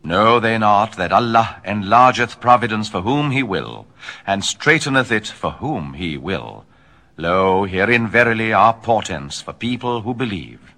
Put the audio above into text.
Know they not that Allah enlargeth providence for whom he will, and straiteneth it for whom he will? Lo, herein verily are portents for people who believe.